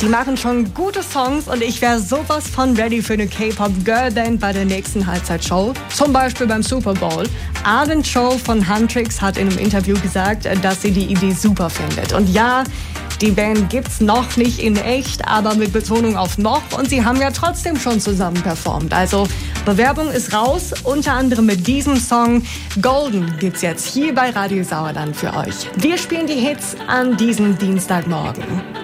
Die machen schon gute Songs und ich wäre sowas von ready für eine K-Pop-Girlband bei der nächsten Halbzeitshow. Zum Beispiel beim Super Bowl. Arden Cho von Huntrix hat in einem Interview gesagt, dass sie die Idee super findet. Und ja, die Band gibt's noch nicht in echt, aber mit Betonung auf noch. Und sie haben ja trotzdem schon zusammen performt. Also Bewerbung ist raus, unter anderem mit diesem Song. Golden gibt's jetzt hier bei Radio Sauerland für euch. Wir spielen die Hits an diesem Dienstagmorgen.